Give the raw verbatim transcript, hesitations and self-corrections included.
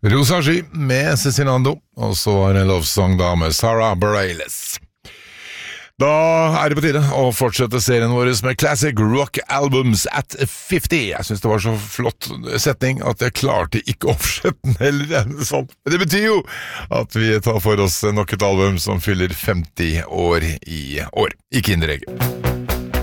Rosa Sky med Cezinando, og så var det Love Song da med Sarah Bareilles. Da er det på tide å fortsette serien vår med Classic Rock Albums at fifty. Jeg synes det var så flott setning at jeg klarte ikke oppsette den heller. Sånn. Det betyr jo at vi tar for oss nok et album som fyller femti år i år. Ikke innregel.